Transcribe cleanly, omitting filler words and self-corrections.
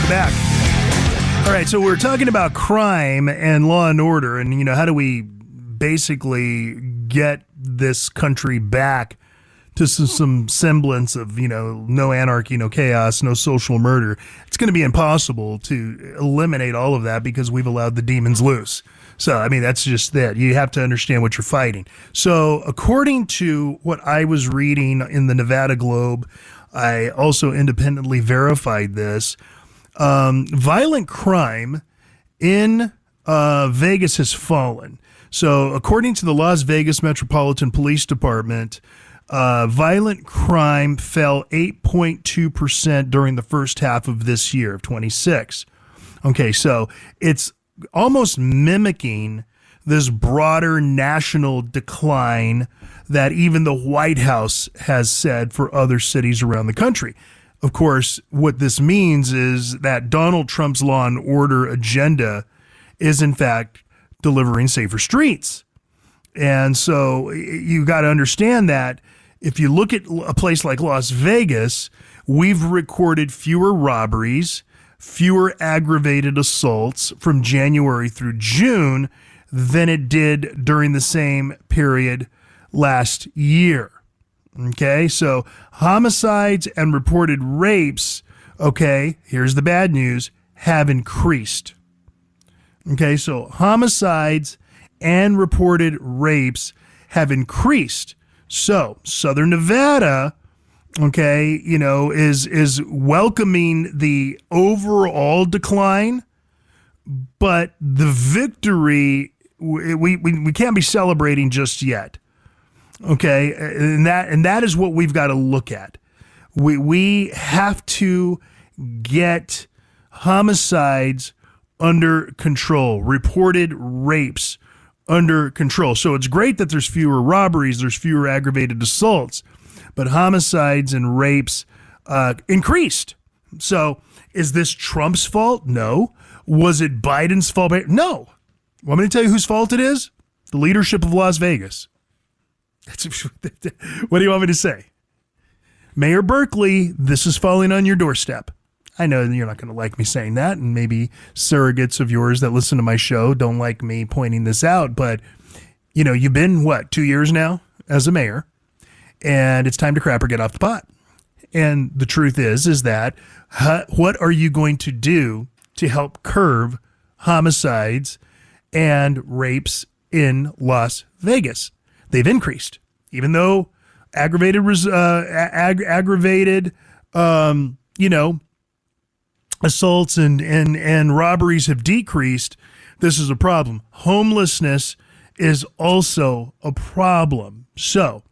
back. All right, so we're talking about crime and law and order, and, you know, how do we basically get this country back to some semblance of, you know, no anarchy, no chaos, no social murder. It's going to be impossible to eliminate all of that because we've allowed the demons loose. So, I mean, that's just that. You have to understand what you're fighting. So, according to what I was reading in the Nevada Globe, I also independently verified this. Violent crime in Vegas has fallen. So, according to the Las Vegas Metropolitan Police Department, violent crime fell 8.2% during the first half of this year, of 26. Okay, so it's almost mimicking this broader national decline that even the White House has said for other cities around the country. Of course, what this means is that Donald Trump's law and order agenda is, in fact, delivering safer streets. And so you got to understand that if you look at a place like Las Vegas, we've recorded fewer robberies, fewer aggravated assaults from January through June than it did during the same period last year. Okay, so homicides and reported rapes, okay, here's the bad news, have increased. Okay, so homicides and reported rapes have increased. So Southern Nevada, okay, you know, is welcoming the overall decline, but the victory we can't be celebrating just yet. Okay, and that is what we've got to look at. We have to get homicides under control, reported rapes under control. So it's great that there's fewer robberies, there's fewer aggravated assaults, but homicides and rapes increased. So is this Trump's fault? No. Was it Biden's fault? No. Want me to tell you whose fault it is? The leadership of Las Vegas. What do you want me to say? Mayor Berkeley, this is falling on your doorstep. I know you're not going to like me saying that, and maybe surrogates of yours that listen to my show don't like me pointing this out, but, you know, you've been, 2 years now as a mayor, and it's time to crap or get off the pot. And the truth is that what are you going to do to help curb homicides and rapes in Las Vegas? They've increased, even though aggravated, assaults and robberies have decreased. This is a problem. Homelessness is also a problem. So